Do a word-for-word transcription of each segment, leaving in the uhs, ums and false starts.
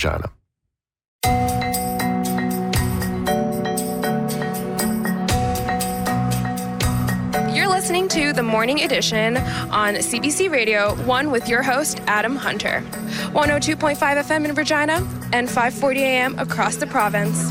Regina. You're listening to the Morning Edition on C B C Radio one with your host, Adam Hunter. one oh two point five F M in Regina and five forty A M across the province.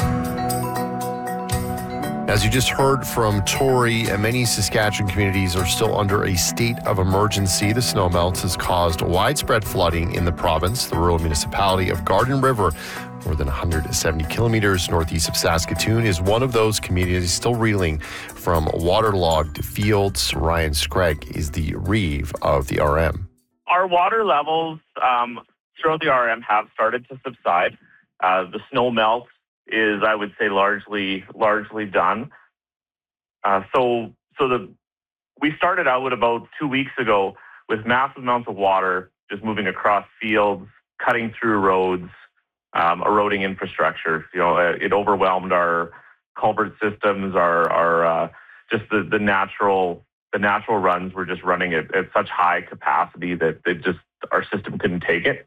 As you just heard from Tori, many Saskatchewan communities are still under a state of emergency. The snowmelt has caused widespread flooding in the province. The rural municipality of Garden River, more than one hundred seventy kilometers northeast of Saskatoon, is one of those communities still reeling from waterlogged fields. Ryan Scragg is the reeve of the R M. Our water levels um, throughout the R M have started to subside. Uh, the snow melt is, I would say, largely largely done. Uh, so, so the we started out about two weeks ago with massive amounts of water just moving across fields, cutting through roads, um, eroding infrastructure. You know, it overwhelmed our culvert systems, our our uh, just the, the natural the natural runs were just running at, at such high capacity that they just our system couldn't take it.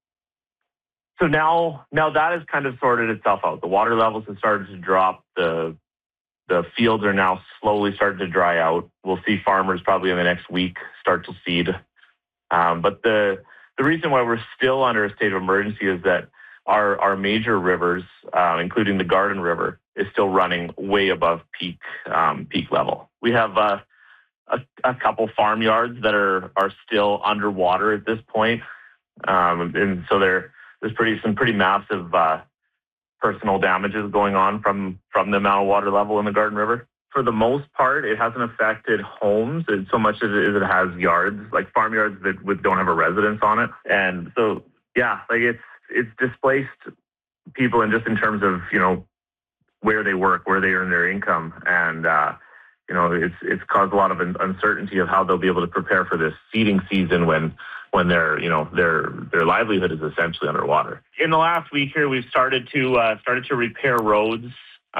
So now, now that has kind of sorted itself out. The water levels have started to drop. The the fields are now slowly starting to dry out. We'll see farmers probably in the next week start to seed. Um, but the the reason why we're still under a state of emergency is that our our major rivers, uh, including the Garden River, is still running way above peak um, peak level. We have uh, a, a couple farmyards that are are still underwater at this point, um, and so they're There's pretty some pretty massive uh, personal damages going on from, from the amount of water level in the Garden River. For the most part, it hasn't affected homes so much as it, as it has yards, like farmyards that with, don't have a residence on it. And so, yeah, like it's it's displaced people, and just in terms of you know where they work, where they earn their income, and uh, you know it's it's caused a lot of uncertainty of how they'll be able to prepare for this seeding season when. when their, you know, their their livelihood is essentially underwater. In the last week here, we've started to uh, started to repair roads.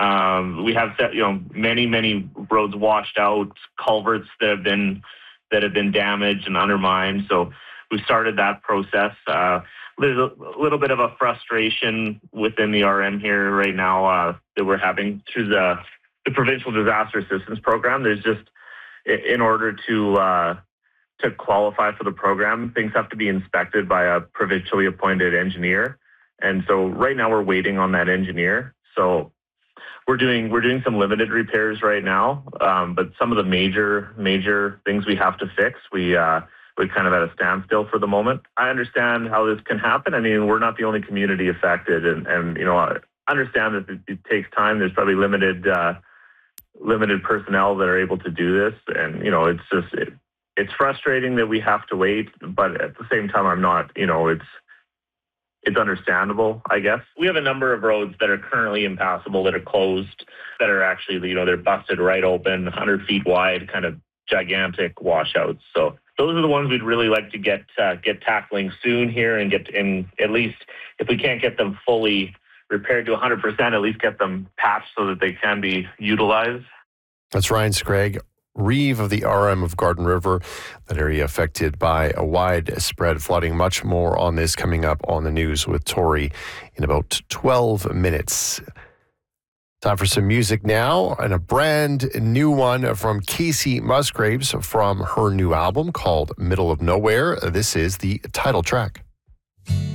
Um, we have, you know, many many roads washed out, culverts that have been that have been damaged and undermined. So we started that process. Uh, there's a little bit of a frustration within the R M here right now uh, that we're having through the the Provincial Disaster Assistance Program. There's just in order to uh, to qualify for the program, things have to be inspected by a provincially appointed engineer. And so right now we're waiting on that engineer. So we're doing we're doing some limited repairs right now, um, but some of the major major things we have to fix, we uh, we're kind of at a standstill for the moment. I understand how this can happen. I mean, we're not the only community affected, and, and you know, I understand that it, it takes time. There's probably limited uh, limited personnel that are able to do this, and you know, it's just. It, It's frustrating that we have to wait, but at the same time, I'm not, you know, it's it's understandable, I guess. We have a number of roads that are currently impassable, that are closed, that are actually, you know, they're busted right open, one hundred feet wide, kind of gigantic washouts. So those are the ones we'd really like to get uh, get tackling soon here, and get in, at least if we can't get them fully repaired to one hundred percent, at least get them patched so that they can be utilized. That's Ryan Scragg, reeve of the R M of Garden River, that area affected by a widespread flooding. Much more on this coming up on the news with Tori in about twelve minutes. Time for some music now, and a brand new one from Kacey Musgraves from her new album called Middle of Nowhere. This is the title track.